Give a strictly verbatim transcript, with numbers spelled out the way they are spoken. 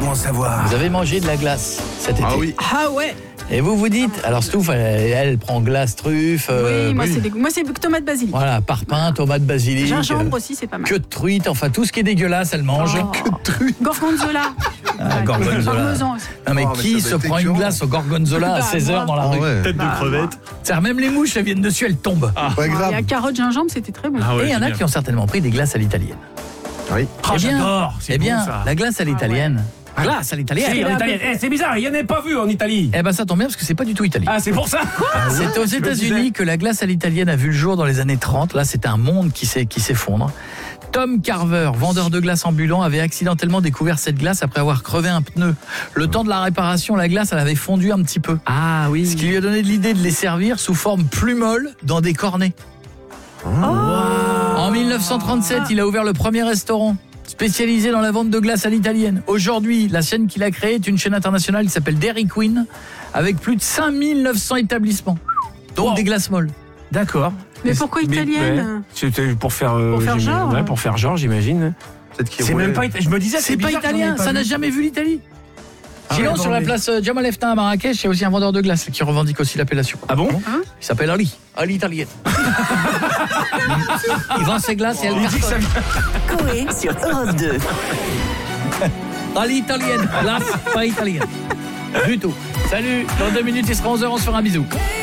bon à savoir. Vous avez mangé de la glace cet été? Ah oui. Ah ouais. Et vous vous dites, alors Stouff, elle, elle prend glace, truffe. euh, Oui, moi c'est des... moi c'est tomate basilic. Voilà, parpaing, tomate, basilic. Gingembre euh, aussi, c'est pas mal. Que de truite, enfin tout ce qui est dégueulasse, elle mange. Oh. Que de truite. Gorgonzola. Ah, gorgonzola. Parmesan aussi. Non mais Oh, mais qui ça se doit être prend une écœurant. glace au gorgonzola à Bah, seize heures dans la Ah rue? ouais. Tête de Bah, crevette. C'est-à-dire, même les mouches, elles viennent dessus, elles tombent. Pas Il y a grave. carotte, gingembre, c'était très bon. Ah ouais, Et il y en a génial. qui ont certainement pris des glaces à l'italienne. Oui. Ah, Eh bien, j'adore. C'est eh bien bon, ça. la glace à l'italienne. Glace à l'italienne. Si, en la- Italie. Eh, c'est bizarre, il n'y en a pas vu en Italie. Eh ben ça tombe bien parce que c'est pas du tout italien. Ah, c'est pour ça. C'est aux Je me États-Unis disais. que la glace à l'italienne a vu le jour dans les années trente. Là, c'est un monde qui s'est- qui s'effondre. Tom Carver, vendeur de glace ambulant, avait accidentellement découvert cette glace après avoir crevé un pneu. Le temps de la réparation, la glace, elle avait fondu un petit peu. Ah oui. Ce qui lui a donné l'idée de les servir sous forme plus molle dans des cornets. En mille neuf cent trente-sept, il a ouvert le premier restaurant spécialisé dans la vente de glace à l'italienne. Aujourd'hui, la chaîne qu'il a créée est une chaîne internationale qui s'appelle Dairy Queen, avec plus de cinq mille neuf cents établissements, donc Wow. des glaces molles. D'accord. Mais pourquoi italienne ouais, C'était pour faire euh, Pour faire j'imagine- genre. Ouais, pour faire genre, j'imagine. Peut-être qu'il C'est roulait. même pas ita- je me disais C'est pas bizarre, italien, j'en ai pas ça n'a vu. jamais vu l'Italie. Ah Sinon, ouais, sur bon, la mais- place euh, Jamal Eftin à Marrakech, il y a aussi un vendeur de glace qui revendique aussi l'appellation. Ah bon? Il s'appelle Ali, Ali italienne. Il vend ses glaces et elle Il dit que ça cartonne. vient. Coé sur Europe deux. Ali italienne, glace pas italienne. Du tout. Salut, dans deux minutes, il sera onze heures, on se fera un bisou.